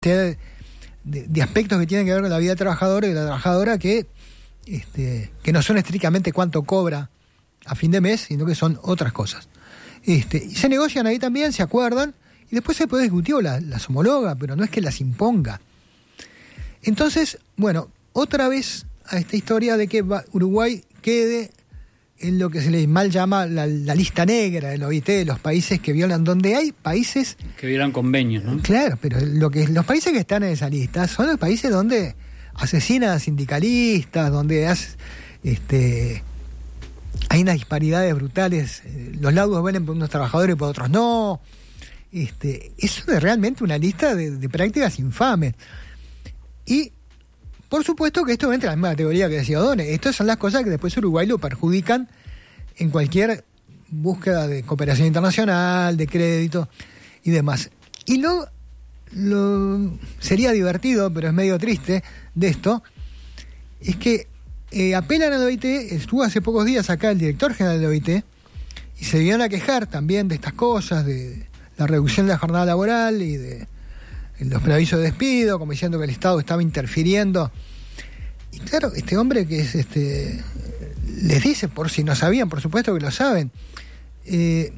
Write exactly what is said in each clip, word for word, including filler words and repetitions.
De, de aspectos que tienen que ver con la vida del trabajador y de la trabajadora que, este, que no son estrictamente cuánto cobra a fin de mes, sino que son otras cosas. Este, y se negocian ahí también, se acuerdan, y después se puede discutir o las, las homologa, pero no es que las imponga. Entonces, bueno, otra vez a esta historia de que Uruguay quede en lo que se le mal llama la, la lista negra del O I T, de los países que violan, donde hay países... Que violan convenios, ¿no? Claro, pero lo que los países que están en esa lista son los países donde asesinan a sindicalistas, donde has, este, hay unas disparidades brutales, los laudos valen por unos trabajadores y por otros no. Este, eso es realmente una lista de, de prácticas infames. Y por supuesto que esto entra en la misma categoría que decía O'Donnell. Estas son las cosas que después Uruguay lo perjudican en cualquier búsqueda de cooperación internacional, de crédito y demás. Y lo, lo sería divertido, pero es medio triste de esto, es que eh, apelan al O I T. Estuvo hace pocos días acá el director general del O I T y se vinieron a quejar también de estas cosas, de la reducción de la jornada laboral y de los preavisos de despido, como diciendo que el Estado estaba interfiriendo. Y claro, este hombre que es este les dice, por si no sabían, por supuesto que lo saben, eh,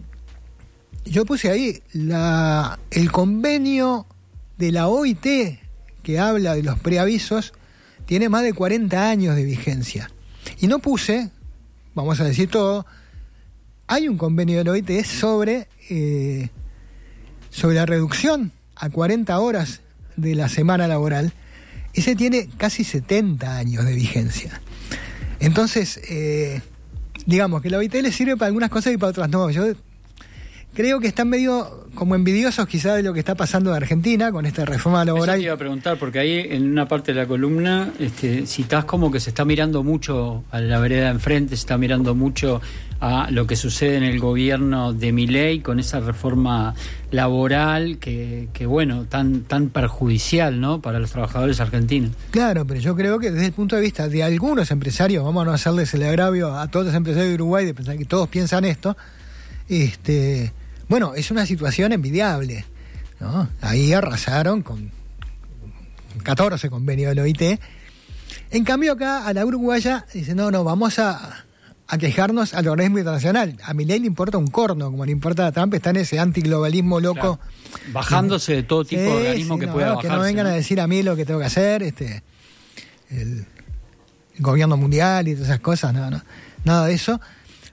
yo puse ahí la el convenio de la O I T que habla de los preavisos, tiene más de cuarenta años de vigencia. Y no puse, vamos a decir todo, hay un convenio de la O I T sobre, eh, sobre la reducción a cuarenta horas de la semana laboral. Ese tiene casi setenta años de vigencia. Entonces, eh, digamos que la O I T le sirve para algunas cosas y para otras no. Yo creo que están medio como envidiosos quizás de lo que está pasando en Argentina con esta reforma laboral. Eso te iba a preguntar, porque ahí en una parte de la columna este, citás como que se está mirando mucho a la vereda de enfrente, se está mirando mucho a lo que sucede en el gobierno de Milei con esa reforma laboral que, que bueno, tan tan perjudicial, ¿no?, para los trabajadores argentinos. Claro, pero yo creo que desde el punto de vista de algunos empresarios, vamos a no hacerles el agravio a todos los empresarios de Uruguay de pensar que todos piensan esto, este, bueno, es una situación envidiable, ¿no? Ahí arrasaron con catorce convenios del O I T. En cambio acá a la uruguaya dice, no, no, vamos a a quejarnos al organismo internacional. A Milei le importa un corno, como le importa a Trump, está en ese antiglobalismo loco. Claro. Bajándose de todo tipo sí, de organismo sí, que no, pueda no, bajarse. Que no vengan, ¿no?, a decir a mí lo que tengo que hacer, este el, el gobierno mundial y todas esas cosas, no, no, nada de eso.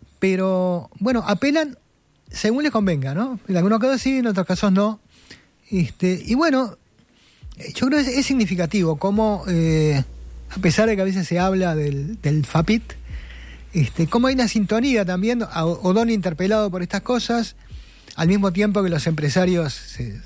Pero, bueno, apelan según les convenga, ¿no? En algunos casos sí, en otros casos no. Este, y bueno, yo creo que es, es significativo cómo, eh, a pesar de que a veces se habla del, del FAPIT, Este, como hay una sintonía también, a O'Donnell interpelado por estas cosas, al mismo tiempo que los empresarios se,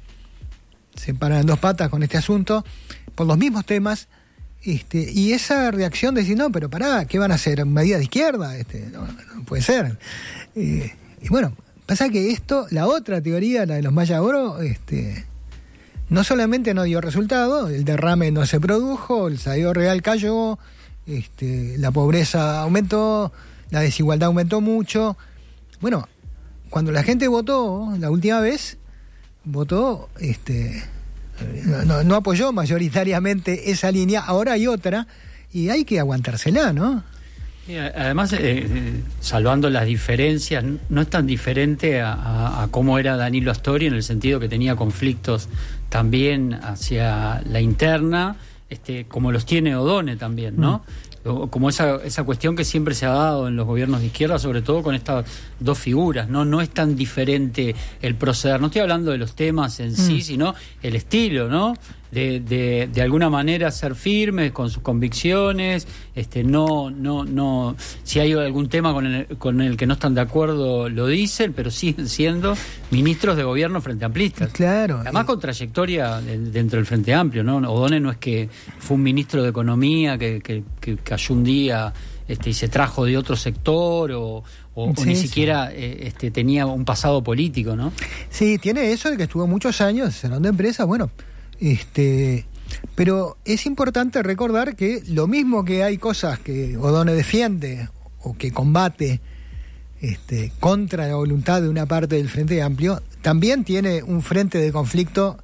se paran en dos patas con este asunto, por los mismos temas, este, y esa reacción de decir, no, pero pará, ¿qué van a hacer? ¿Medidas de izquierda? Este, no, no puede ser. Eh, y bueno, pasa que esto, la otra teoría, la de los Maya Oro, este, no solamente no dio resultado, el derrame no se produjo, el salario real cayó, Este, la pobreza aumentó, la desigualdad aumentó mucho. Bueno, cuando la gente votó la última vez, votó, este, no, no apoyó mayoritariamente esa línea. Ahora hay otra y hay que aguantársela, ¿no? Sí, además, eh, eh, salvando las diferencias, no es tan diferente a, a, a cómo era Danilo Astori, en el sentido que tenía conflictos también hacia la interna, Este, como los tiene O'Donnell también, ¿no? Mm. Como esa esa cuestión que siempre se ha dado en los gobiernos de izquierda, sobre todo con estas dos figuras, ¿no? No es tan diferente el proceder. No estoy hablando de los temas en mm. sí, sino el estilo, ¿no? De, de, de alguna manera ser firmes con sus convicciones, este, no, no, no, si hay algún tema con el, con el que no están de acuerdo lo dicen, pero siguen siendo ministros de gobierno frente amplistas. Claro. Además eh. con trayectoria de, dentro del Frente Amplio, ¿no? O'Donnell no es que fue un ministro de Economía que, que, que cayó un día este, y se trajo de otro sector o, o, sí, o ni sí. siquiera eh, este, tenía un pasado político, ¿no? Sí, tiene eso de que estuvo muchos años cerrando empresas, bueno. Este, pero es importante recordar que lo mismo que hay cosas que O'Donnell defiende o que combate este, contra la voluntad de una parte del Frente Amplio, también tiene un frente de conflicto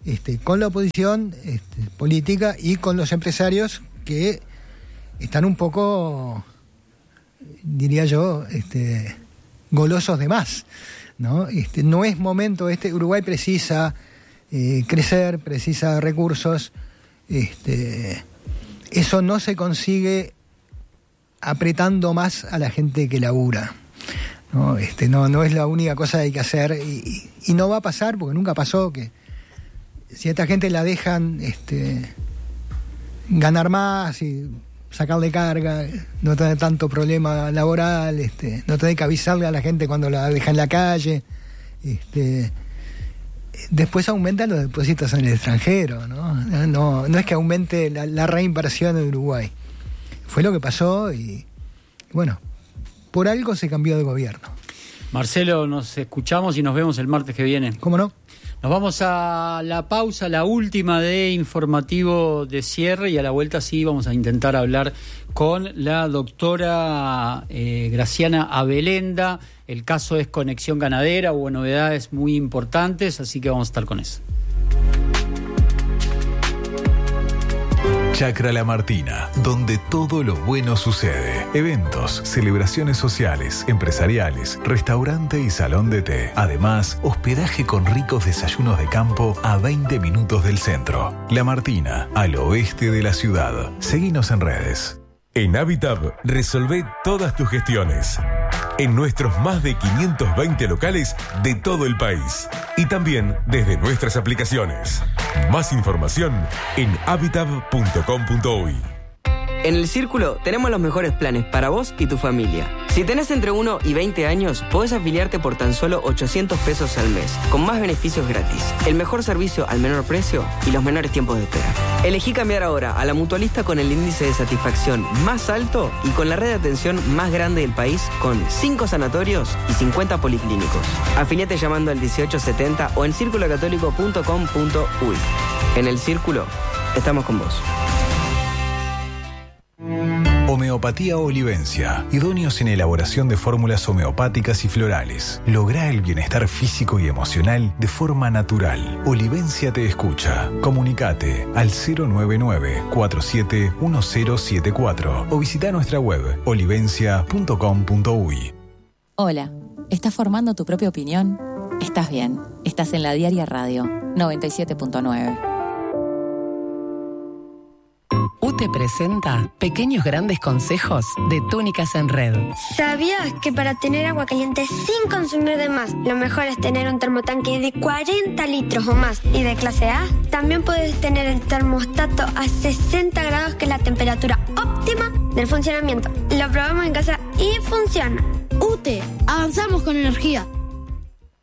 este, con la oposición este, política y con los empresarios que están un poco, diría yo, este, golosos de más, ¿no? Este, no es momento, este Uruguay precisa eh, crecer, precisa recursos, este, eso no se consigue apretando más a la gente que labura, ¿no? Este, no, no es la única cosa que hay que hacer y, y no va a pasar porque nunca pasó que si a esta gente la dejan este, ganar más y sacarle carga, no tener tanto problema laboral, este, no tener que avisarle a la gente cuando la deja en la calle, este, después aumentan los depósitos en el extranjero, ¿no? No, no es que aumente la, la reinversión en Uruguay. Fue lo que pasó y, bueno, por algo se cambió de gobierno. Marcelo, nos escuchamos y nos vemos el martes que viene. ¿Cómo no? Nos vamos a la pausa, la última de informativo de cierre, y a la vuelta sí vamos a intentar hablar con la doctora eh, Graciana Abelenda. El caso es Conexión Ganadera, hubo novedades muy importantes, así que vamos a estar con eso. Chacra La Martina, donde todo lo bueno sucede. Eventos, celebraciones sociales, empresariales, restaurante y salón de té. Además, hospedaje con ricos desayunos de campo a veinte minutos del centro. La Martina, al oeste de la ciudad. Seguinos en redes. En Habitab, resolvé todas tus gestiones. En nuestros más de quinientos veinte locales de todo el país. Y también desde nuestras aplicaciones. Más información en habitab punto com punto uy. En El Círculo tenemos los mejores planes para vos y tu familia. Si tenés entre uno y veinte años, podés afiliarte por tan solo ochocientos pesos al mes, con más beneficios gratis, el mejor servicio al menor precio y los menores tiempos de espera. Elegí cambiar ahora a la mutualista con el índice de satisfacción más alto y con la red de atención más grande del país, con cinco sanatorios y cincuenta policlínicos. Afiliate llamando al dieciocho setenta o en círculo católico punto com punto uy. En El Círculo, estamos con vos. Homeopatía Olivencia, idóneos en elaboración de fórmulas homeopáticas y florales. Lográ el bienestar físico y emocional de forma natural. Olivencia te escucha. Comunicate al cero nueve nueve, cuatro siete uno cero siete cuatro o visita nuestra web olivencia punto com punto uy. Hola, ¿estás formando tu propia opinión? Estás bien, estás en La Diaria Radio noventa y siete punto nueve. U T E presenta Pequeños Grandes Consejos de Túnicas en Red. ¿Sabías que para tener agua caliente sin consumir de más, lo mejor es tener un termotanque de cuarenta litros o más y de clase A? También puedes tener el termostato a sesenta grados, que es la temperatura óptima del funcionamiento. Lo probamos en casa y funciona. U T E, avanzamos con energía.